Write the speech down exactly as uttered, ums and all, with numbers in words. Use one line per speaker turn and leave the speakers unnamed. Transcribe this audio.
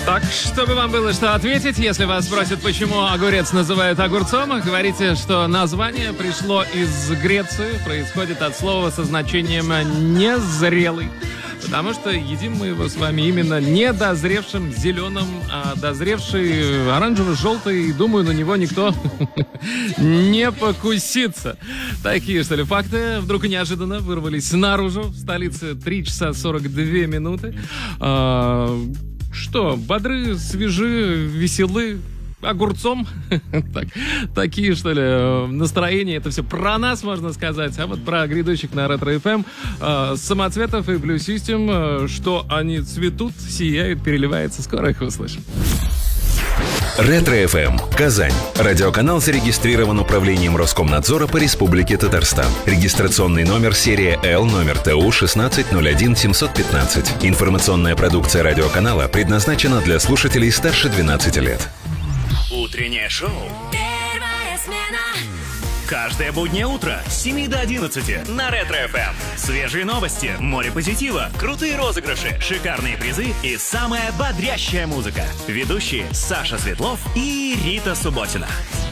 Так, чтобы вам было что ответить, если вас спросят, почему огурец называют огурцом, говорите, что название пришло из Греции, происходит от слова со значением «незрелый». Потому что едим мы его с вами именно не дозревшим зеленым, а дозревший оранжево-желтый. И думаю, на него никто не покусится. Такие, что ли, факты вдруг неожиданно вырвались наружу. В столице три часа сорок две минуты. А, что, бодры, свежи, веселы, огурцом. так, такие, что ли, настроения. Это все про нас, можно сказать. А вот про грядущих на Ретро эф эм э, Самоцветов и Blue System, э, что они цветут, сияют, переливаются. Скоро их услышим.
Ретро эф эм. Казань. Радиоканал зарегистрирован управлением Роскомнадзора по Республике Татарстан. Регистрационный номер серия Л, номер Т У шестнадцать ноль один семьсот пятнадцать. Информационная продукция радиоканала предназначена для слушателей старше двенадцати лет.
Утреннее шоу. Первая смена. Каждое буднее утро с семи до одиннадцати на Ретро эф эм. Свежие новости, море позитива, крутые розыгрыши, шикарные призы и самая бодрящая музыка. Ведущие Саша Светлов и Рита Субботина.